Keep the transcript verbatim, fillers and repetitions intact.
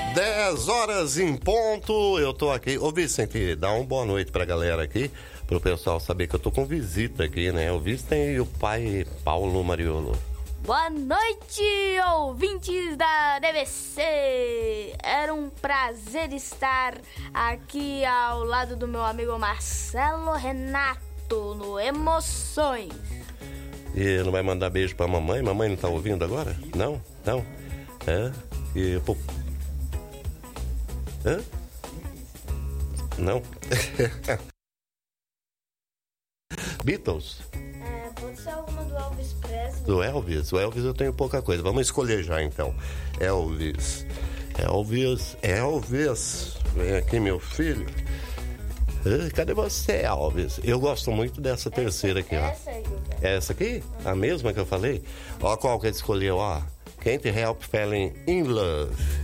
dez horas em ponto, eu tô aqui. Ô Vicente, dá uma boa noite pra galera aqui, pro pessoal saber que eu tô com visita aqui, né? O Vicente e o pai Paulo Mariolo. Boa noite, ouvintes da D V C! Era um prazer estar aqui ao lado do meu amigo Marcelo Renato, no Emoções. E não vai mandar beijo pra mamãe? Mamãe não tá ouvindo agora? Não? Não? É? E... Pô... Hã? Não? Beatles? É, pode ser alguma do Elvis Presley. Do Elvis? O Elvis eu tenho pouca coisa. Vamos escolher já então. Elvis. Elvis. Elvis. Vem aqui, meu filho. Ah, cadê você, Elvis? Eu gosto muito dessa essa, terceira aqui, ó. Essa aí, essa aqui? A mesma que eu falei? Ó, qual que ele escolheu, ó. Can't Help Falling in Love.